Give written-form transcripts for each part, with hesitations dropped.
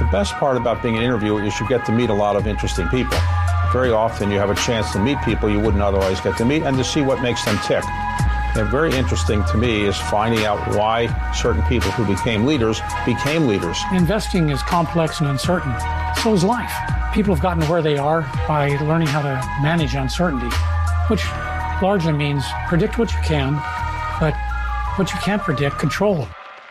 The best part about being an interviewer is you get to meet a lot of interesting people. Very often you have a chance to meet people you wouldn't otherwise get to meet and to see what makes them tick. And very interesting to me is finding out why certain people who became leaders. Investing is complex and uncertain. So is life. People have gotten to where they are by learning how to manage uncertainty, which largely means predict what you can, but what you can't predict, control.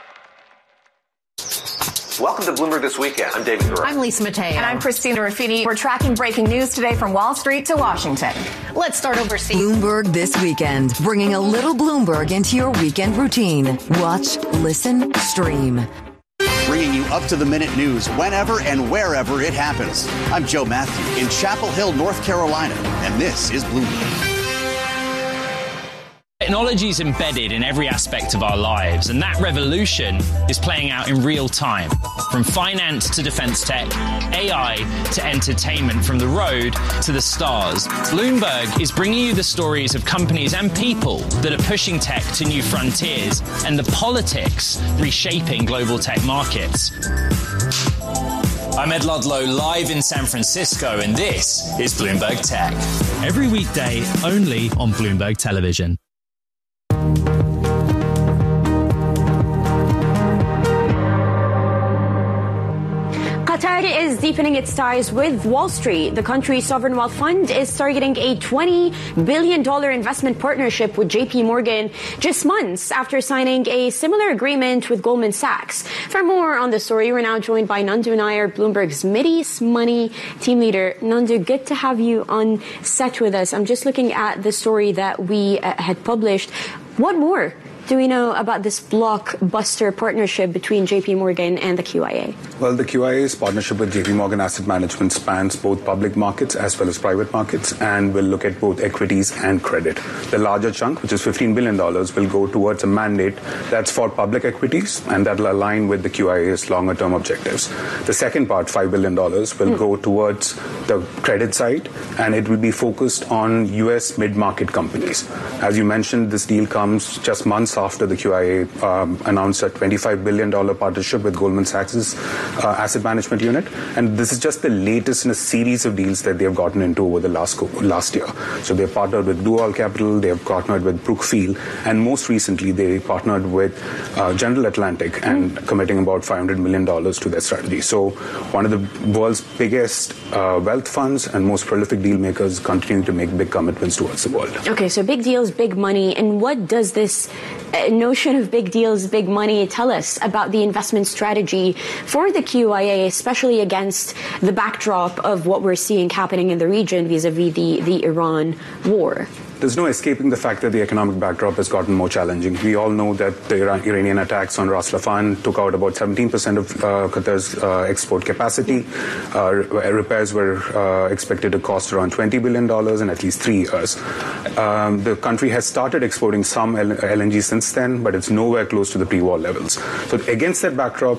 Welcome to Bloomberg This Weekend. I'm David Gura. I'm Lisa Mateo. And I'm Christina Ruffini. We're tracking breaking news today from Wall Street to Washington. Let's start overseas. Bloomberg This Weekend, bringing a little Bloomberg into your weekend routine. Watch, listen, stream. Bringing you up-to-the-minute news whenever and wherever it happens. I'm Joe Matthew in Chapel Hill, North Carolina, and this is Bloomberg. Technology is embedded in every aspect of our lives, and that revolution is playing out in real time. From finance to defense tech, AI to entertainment, from the road to the stars. Bloomberg is bringing you the stories of companies and people that are pushing tech to new frontiers and the politics reshaping global tech markets. I'm Ed Ludlow, live in San Francisco, and this is Bloomberg Tech. Every weekday, only on Bloomberg Television. Qatar is deepening its ties with Wall Street. The country's sovereign wealth fund is targeting a $20 billion investment partnership with JP Morgan just months after signing a similar agreement with Goldman Sachs. For more on the story, we're now joined by Nandu Nair, Bloomberg's Mideast Money team leader. Nandu, good to have you on set with us. I'm just looking at the story that we had published. What more do we know about this blockbuster partnership between JP Morgan and the QIA? Well, the QIA's partnership with JP Morgan Asset Management spans both public markets as well as private markets and will look at both equities and credit. The larger chunk, which is $15 billion, will go towards a mandate that's for public equities, and that will align with the QIA's longer-term objectives. The second part, $5 billion, will go towards the credit side, and it will be focused on U.S. mid-market companies. As you mentioned, this deal comes just months after the QIA announced a $25 billion partnership with Goldman Sachs' asset management unit. And this is just the latest in a series of deals that they have gotten into over the last year. So they've partnered with Blue Owl Capital, they have partnered with Brookfield, and most recently they partnered with General Atlantic and committing about $500 million to their strategy. So one of the world's biggest wealth funds and most prolific deal makers continuing to make big commitments towards the world. Okay, so big deals, big money. And what does this notion of big deals, big money tell us about the investment strategy for the QIA, especially against the backdrop of what we're seeing happening in the region vis-a-vis the Iran war? There's no escaping the fact that the economic backdrop has gotten more challenging. We all know that the Iranian attacks on Ras Laffan took out about 17% of Qatar's export capacity. Repairs were expected to cost around $20 billion in at least 3 years. The country has started exporting some LNG since then, but it's nowhere close to the pre-war levels. So against that backdrop,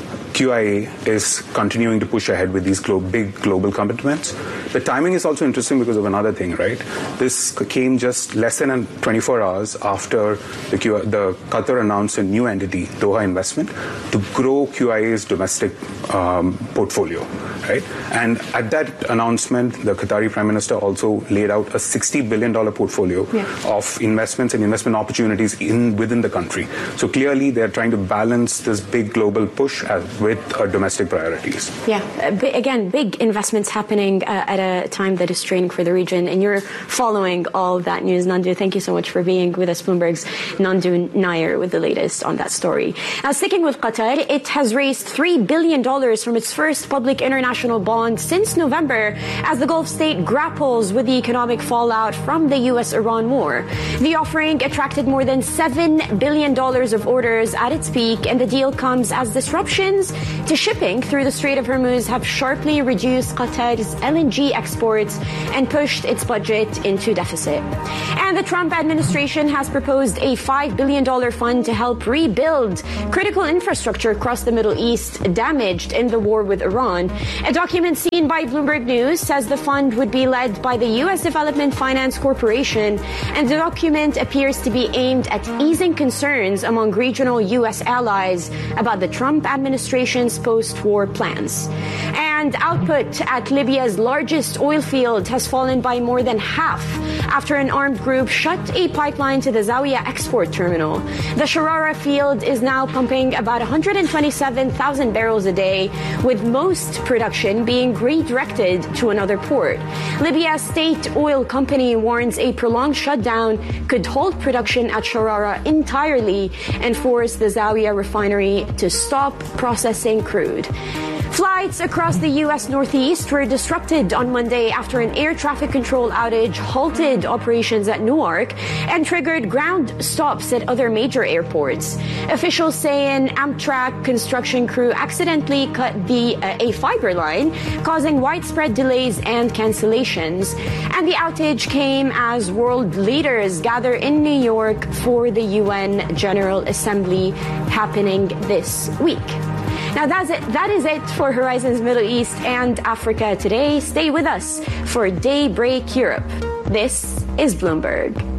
QIA is continuing to push ahead with these big global commitments. The timing is also interesting because of another thing, right? This came just less than 24 hours after the Qatar announced a new entity, Doha Investment, to grow QIA's domestic portfolio, right? And at that announcement, the Qatari Prime Minister also laid out a $60 billion portfolio of investments and investment opportunities within the country. So clearly, they're trying to balance this big global push with domestic priorities. Yeah, again, big investments happening at a time that is straining for the region, and you're following all of that news. Nandu, thank you so much for being with us. Bloomberg's Nandu Nair with the latest on that story. Now, sticking with Qatar, it has raised $3 billion from its first public international bond since November as the Gulf state grapples with the economic fallout from the U.S.-Iran war. The offering attracted more than $7 billion of orders at its peak, and the deal comes as disruptions to shipping through the Strait of Hormuz have sharply reduced Qatar's LNG exports and pushed its budget into deficit. And the Trump administration has proposed a $5 billion fund to help rebuild critical infrastructure across the Middle East damaged in the war with Iran. A document seen by Bloomberg News says the fund would be led by the U.S. Development Finance Corporation, and the document appears to be aimed at easing concerns among regional U.S. allies about the Trump administration's post-war plans. And output at Libya's largest oil field has fallen by more than half after an armed group shut a pipeline to the Zawiya export terminal. The Sharara field is now pumping about 127,000 barrels a day, with most production being redirected to another port. Libya's state oil company warns a prolonged shutdown could halt production at Sharara entirely and force the Zawiya refinery to stop processing crude. Flights across the U.S. Northeast were disrupted on Monday after an air traffic control outage halted operations at Newark and triggered ground stops at other major airports. Officials say an Amtrak construction crew accidentally cut a fiber line, causing widespread delays and cancellations. And the outage came as world leaders gather in New York for the UN General Assembly happening this week. Now that is it for Horizons Middle East and Africa today. Stay with us for Daybreak Europe. This is Bloomberg.